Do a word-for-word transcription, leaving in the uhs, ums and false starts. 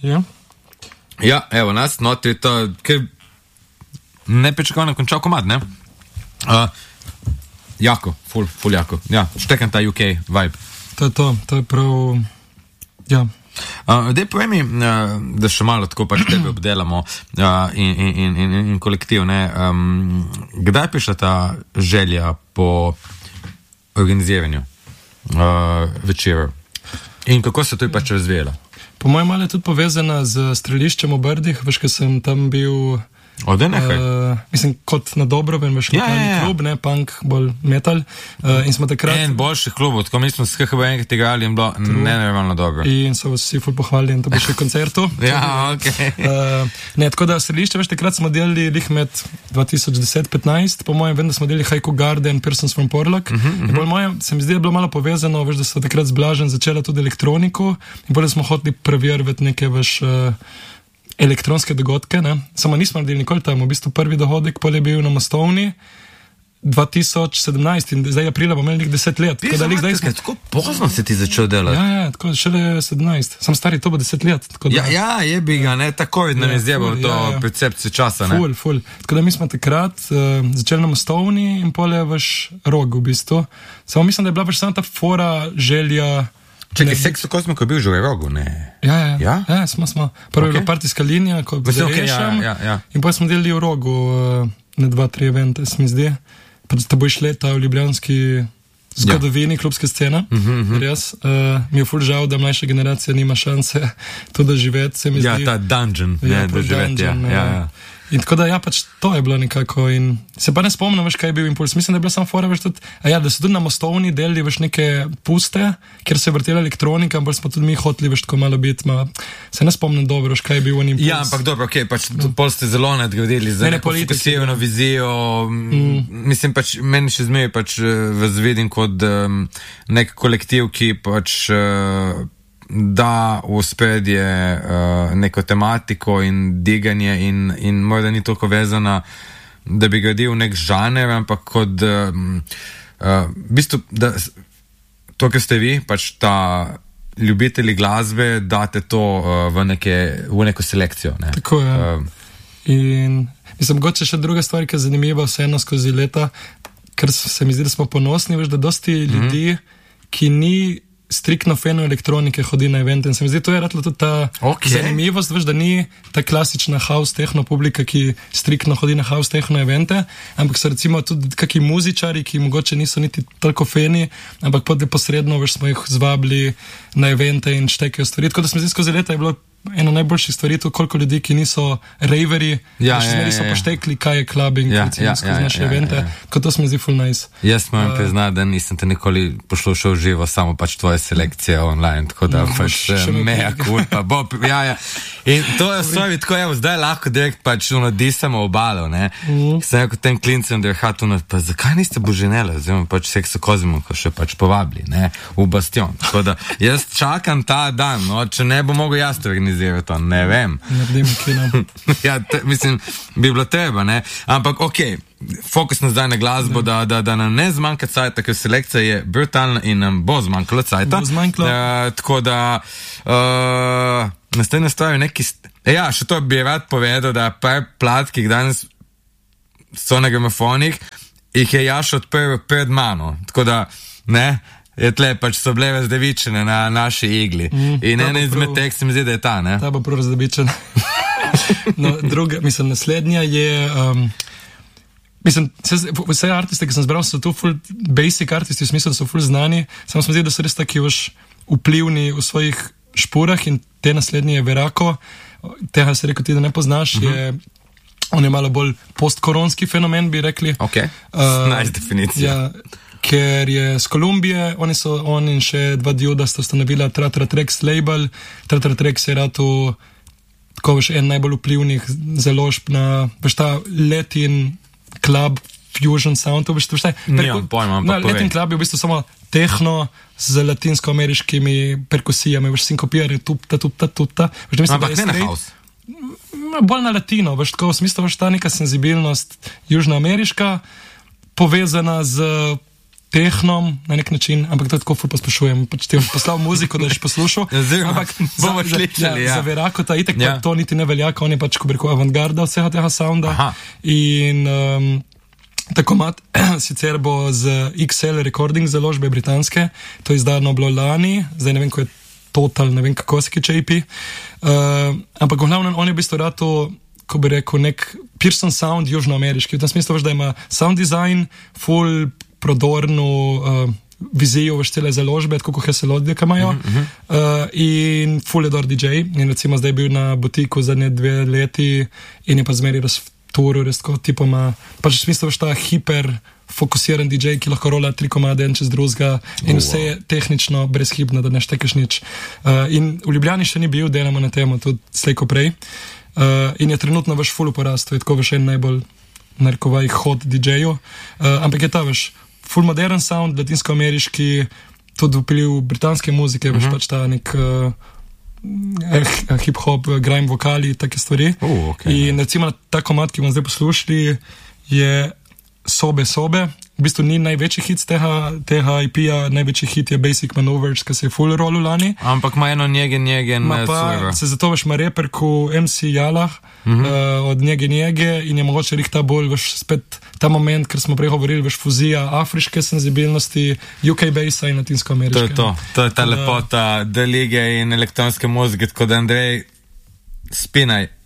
Ja, ja evo nas, no, to je to, kaj nepričakovano končal komad, ne? Uh, jako, ful, ful jako. Ja, štekam ta U K vibe. To je to, to je prav, ja. Uh, dej povej mi, uh, da še malo tako pač tebe obdelamo uh, in, in, in, in kolektiv, ne? Um, kdaj je prišla ta želja po organiziranju uh, večerov? In kako se to je pač razvijalo? Po mojem malo je tudi povezana z streliščem v Brdih, veš, ker sem tam bil... Ode nekaj? Uh, mislim, kot na Dobroven, veš, ja, lokalni ja, ja. klub, ne, punk, bolj metal. Uh, in smo takrat... En boljših klubov, tako mi smo s K H B enkrat igrali in bilo nenormalno dobro. In so vsi ful pohvalili in to bo še koncertu. Ja, okej. Okay. Uh, ne, tako da strelišče, veš, takrat smo delali lih med dva tisoč deset petnajst, po mojem, vem, da smo delali Haiku Garden, Persons from Portland. Uh -huh, uh -huh. In bolj mojem, se mi zdi, da je bilo malo povezano, veš, da so takrat z Blažen začela tudi elektroniko in bolj smo hoteli preveriti neke, veš, uh, elektronske dogodke, ne. Samo nismo naredili nikoli tam, v bistvu prvi dohodek pol je bil na Mostovni dva tisoč sedemnajst in zdaj aprila bomo imeli deset let. Tako da zdaj smo... Tako pozno se ti začel delati. Ja, ja, tako šele sedemnajst. Sam stari, to bo deset let. Tako da... Ja, ja, je bi ga, ne, tako je, da ne zdjebal to ja, ja. percepcijo časa, ne. Ful, ful. Tako da mi smo takrat uh, začeli na Mostovni in pol je vaš Rog v bistvu. Samo mislim, da je bila vaš sama ta fora, želja... Čekaj, Sexo Kozmik je bil že v Rogu, ne? Ja, ja, ja, ja smo, smo. Prvo okay. je bila partijska linija, ko bi okay, ja, ja, ja. In potem smo delali v Rogu uh, na dva, tri evente, se mi zdi. Pa da bo išle ta v ljubljanski zgodovini, ja. klubske scena. Uh -huh, uh -huh. Res, uh, mi je ful žal, da mlajša generacija nima šanse to doživeti, se mi ja, zdi. Ja, ta dungeon, ja, ne, doživeti, ja, ja, ja. In tako da, ja, pač to je bilo nekako in se pa ne spomnim, veš, kaj je bil impuls. Mislim, da je bila samo fora, veš, tudi, a ja, da so tudi na Mostovni delili, veš, neke puste, kjer se je vrtela elektronika, ampak smo tudi mi hoteli, veš, tako malo biti, ma, se ne spomnim dobro, veš, kaj je bil on impuls. Ja, ampak dobro, okej, okay, pač no. pol ste zelo nadgradili za ne, neko fokusirano vizijo, mm. mislim, pač, meni še zmej pač vas vidim kot um, nek kolektiv, ki pač uh, da v spredje uh, neko tematiko in diganje in, in morda ni toliko vezana, da bi gradil nek žaner, ampak kot uh, uh, v bistvu, da to, kar ste vi, pač ta ljubitelji glasbe, date to uh, v, neke, v neko selekcijo. Ne? Tako je. Uh, in mislim, mogoče še druga stvar, ki je zanimiva vseeno skozi leta, ker se mi zdi, da smo ponosni, veš, da dosti mm-hmm. ljudi, ki ni striktno feno elektronike hodi na evente in se mi zdi, to je ratlo tudi ta okay. zanimivost, veš, da ni ta klasična house techno publika, ki striktno hodi na house techno evente, ampak so recimo tudi kakšni muzičari, ki mogoče niso niti toliko feni, ampak podle posredno, veš, smo jih zvabili na evente in štekajo stvari. Tako da se mi zdi, skozi leta je bilo eno najboljših stvari, to koliko ljudi, ki niso raveri, ja, še zmeri ja, so ja, poštekli, kaj je clubbing, ja, recimo, ja, skozi ja, naše ja, evente, ja, ja. Kot to se mi zdi full nice. Jaz moram uh, priznati, da nisem te nikoli poslušal živo, samo pač tvoje selekcije online, tako da no, pač meja kulpa, Bob, ja, ja. In to je svoji, tako evo, zdaj lahko direkt pač uno disamo obalo, ne. Mm. Sem kot tem klincem, da je hatuno, pa zakaj niste božinele, oziroma pač Sexo Kozmik, ko še pač povabili, ne, v Bastion. Tako da jaz čakam ta dan, no, če ne bo mogel jaz to organizirati, ne vem. Naredim kino. Ja, te, mislim, bi bilo treba, ne, ampak okej. Okay. Fokus na zdaj na glasbo, da, da, da nam ne zmanjka cajta, ker selekcija je brutalna in nam bo zmanjkalo cajta. Bo zmanjkalo. Uh, tako da uh, naslednja stvar je neki... Ja, še to bi rad povedal, da par plat, ki jih danes so na gramofonih, jih je Jaš odprl pred mano. Tako da, ne, je tle, pač so bile razdevičene na naši igli. Mm, in ena izmed teh se mi zdi, da je ta, ne? Ta bo prav razdevičena. No, druga, mislim, naslednja je... Um, Mislim, vse artiste, ki sem zbral, so to full basic artisti, v smislu, da so full znani, samo se mi zdi, da so res taki vplivni v svojih špurah in te naslednje je Verako, tega se rekel ti, da ne poznaš, uh-huh. je, on je malo bolj postkoronski fenomen, bi rekli. Ok, uh, nice definicija. Ja, ker je z Kolumbije, oni so, on in še dva dioda sta ustanovila Tratra Tracks label, Tratra Tracks je rado tako veš en najbolj vplivnih založb na, veš ta Latin Club, Fusion Sound, to veš, to veš, Nijem pojma, ampak povej. Latin Club je v bistvu samo tehno z latinsko-ameriškimi perkusijami, veš, sinkopiranje, tupta, tupta, tupta. Veš, mislim, ampak ne na house. Bolj na latino, veš, tako v smislu, veš, ta neka senzibilnost južnoameriška, povezana z tehnom na nek način, ampak to tako ful pospešujem. Pač ti bom poslal muziko, da ješ poslušal. Ampak bomo slišali, ja. Za Verakota itek ja. pa to niti ne velja, on je pač, ko bi rekel, avantgarda vsega tega sounda. Aha. In um, tako mat, sicer bo z X L Recording založbe britanske, to je izdano bilo lani, zdaj ne vem, ko je Total, ne vem, kako se kiče E P. Uh, ampak v glavnem, on je v bistvu rato, ko bi rekel, nek Pearson Sound južnoameriški. V tem smislu, da ima sound design, full prodorno uh, vizijo veš cele založbe, tako kot Heselodje, ki imajo. Uh-huh. Uh, in full edor D J. In recimo zdaj je bil na butiku zadnje dve leti in je pa zmeri razturil, res tako tipoma, pač v smislu veš ta hiper fokusiran D J, ki lahko rola tri komade en čez drugega in vse je tehnično brezhibno, da ne štekeš nič. Uh, in v Ljubljani še ni bil, delamo na temo tudi slejko prej. Uh, in je trenutno veš full porast, to je tako veš en najbolj narekovaj hot D J-ju. Uh, ampak je ta veš full modern sound, latinsko-ameriški, tudi vpiliv britanske muzike, uh-huh. veš pač ta nek uh, eh, hip-hop, grime vokali, take stvari. Uh, okay, in recimo ta komad, ki bomo zdaj poslušali, je Sobe, sobe. V bistvu ni največji hit tega, tega E P-ja, največji hit je Basic Maneuvers, ki se je full rolil lani. Ampak ima eno njege, njege, ma pa svojega. Se zato veš ima reperku M C Jalah Mhm. uh, od njege, njege in je mogoče rih ta bolj veš spet ta moment, ker smo prej govorili, veš fuzija afriške senzibilnosti, U K basa in latinsko-ameriške. To je to, to je ta lepota D lige in elektronske muzike, tako da Andrej, spinaj.